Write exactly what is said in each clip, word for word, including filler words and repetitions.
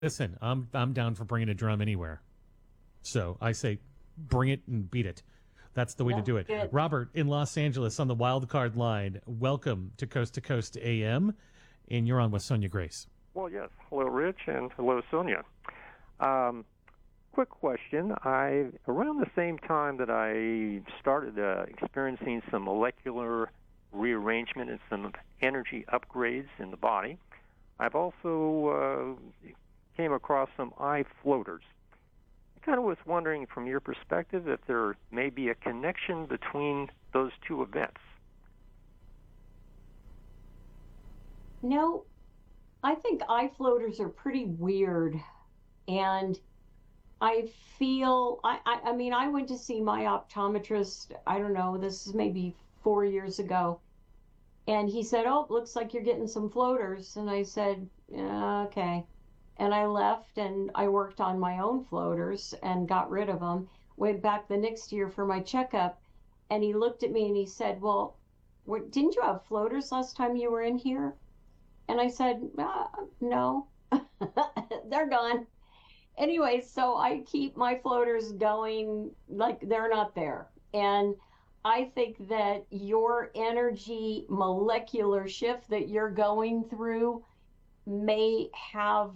Listen, I'm I'm down for bringing a drum anywhere. So I say, bring it and beat it. That's the way to That's do it. good. Robert in Los Angeles on the wild card line. Welcome to Coast to Coast A M, and you're on with Sonia Grace. Well, yes. Hello, Rich, and hello, Sonia. Um, quick question. I around the same time that I started uh, experiencing some molecular rearrangement and some energy upgrades in the body, I've also uh, came across some eye floaters. I kind of was wondering, from your perspective, if there may be a connection between those two events. No, I think eye floaters are pretty weird. And I feel, I, I, I mean, I went to see my optometrist, I don't know, this is maybe four years ago. And he said, "Oh, looks like you're getting some floaters." And I said, "Yeah, okay." And I left and I worked on my own floaters and got rid of them. Went back the next year for my checkup. And he looked at me and he said, "Well, what, didn't you have floaters last time you were in here?" And I said, uh, "No, they're gone." Anyway, so I keep my floaters going like they're not there. And I think that your energy molecular shift that you're going through may have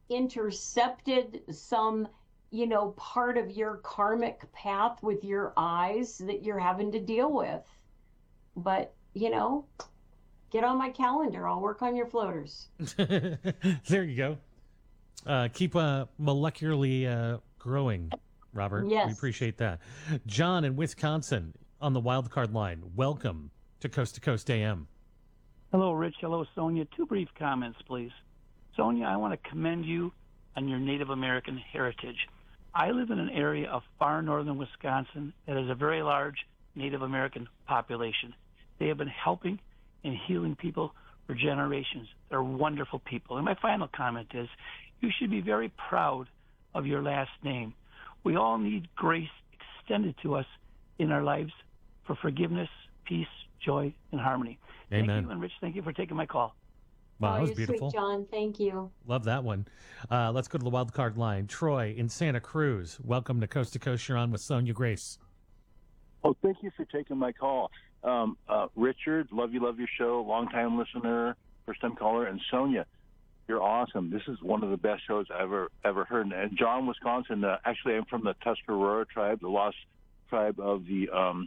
intercepted some, you know, part of your karmic path with your eyes that you're having to deal with. But, you know, get on my calendar. I'll work on your floaters. There you go. Uh, keep uh, molecularly uh, growing, Robert. Yes. We appreciate that. John in Wisconsin on the wild card line. Welcome to Coast to Coast A M. Hello, Rich. Hello, Sonia. Two brief comments, please. Sonia, I want to commend you on your Native American heritage. I live in an area of far northern Wisconsin that has a very large Native American population. They have been helping and healing people for generations. They're wonderful people. And my final comment is, you should be very proud of your last name. We all need grace extended to us in our lives for forgiveness, peace, joy, and harmony. Amen. Thank you, and Rich, thank you for taking my call. Wow, Oh, that was you're beautiful. sweet, John. Thank you. Love that one. Uh, let's go to the wild card line. Troy in Santa Cruz. Welcome to Coast to Coast. You're on with Sonia Grace. Oh, thank you for taking my call. Um, uh, Richard, love you, love your show, long-time listener, first-time caller, and Sonia, you're awesome. This is one of the best shows I ever ever heard. And John, Wisconsin, uh, actually I'm from the Tuscarora tribe, the lost tribe of the um,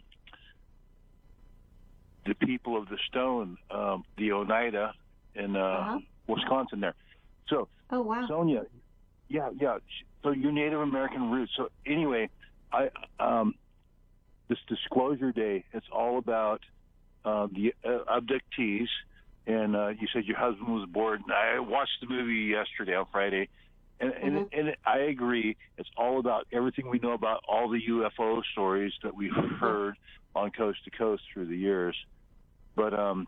the people of the stone, um, the Oneida in uh, Uh-huh. Wisconsin there. So, Oh, wow. Sonia, yeah, yeah. So your Native American roots. So anyway, I um, this Disclosure Day, it's all about uh, the uh, abductees. And uh, you said your husband was bored. And I watched the movie yesterday on Friday, and, Mm-hmm. and, and I agree. It's all about everything we know about all the U F O stories that we've heard on Coast to Coast through the years. But um,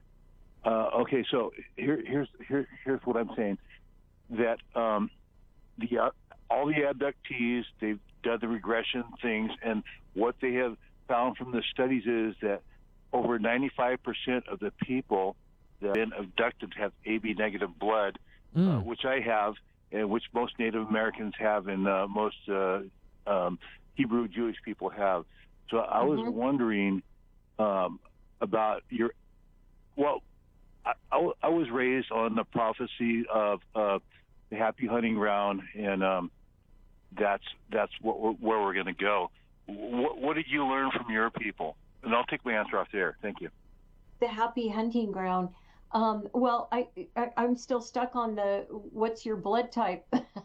uh, okay, so here, here's here, here's what I'm saying. That um, the uh, all the abductees, they've done the regression things, and what they have found from the studies is that over ninety-five percent of the people that have been abducted have A B negative blood, Mm. uh, which I have, and which most Native Americans have, and uh, most uh, um, Hebrew Jewish people have. So I was Mhm. wondering um, about your. Well, I, I, I was raised on the prophecy of uh, the happy hunting ground, and um, that's that's what we're, where we're going to go. What, what did you learn from your people? And I'll take my answer off there. Thank you. The happy hunting ground. Um, well, I, I I'm still stuck on the what's your blood type.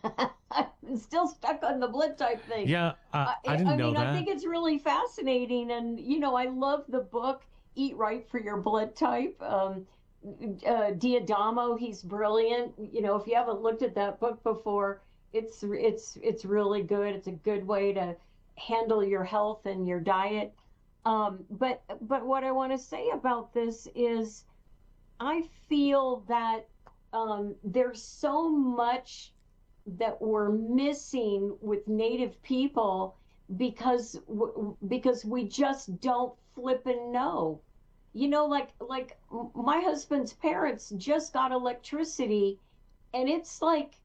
I'm still stuck on the blood type thing. Yeah, uh, I didn't I know mean, that. I think it's really fascinating, and you know, I love the book "Eat Right for Your Blood Type." Um, uh, Diadamo, he's brilliant. You know, if you haven't looked at that book before, it's it's it's really good. It's a good way to handle your health and your diet. Um, but but what I want to say about this is, I feel that um, there's so much that we're missing with Native people because w- because we just don't flip and know. You know, like like my husband's parents just got electricity, and it's like